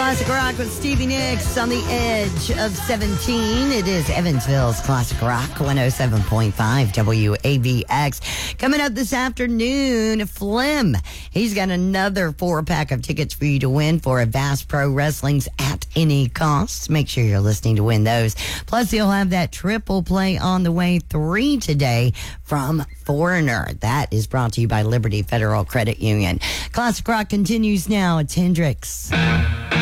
Classic Rock with Stevie Nicks on the edge of 17. It is Evansville's Classic Rock 107.5 WAVX. Coming up this afternoon, Flim. He's got another 4-pack of tickets for you to win for Avast Pro Wrestling's At Any Cost. Make sure you're listening to win those. Plus, he'll have that triple play on the way 3 today from Foreigner. That is brought to you by Liberty Federal Credit Union. Classic Rock continues now. It's Hendrix.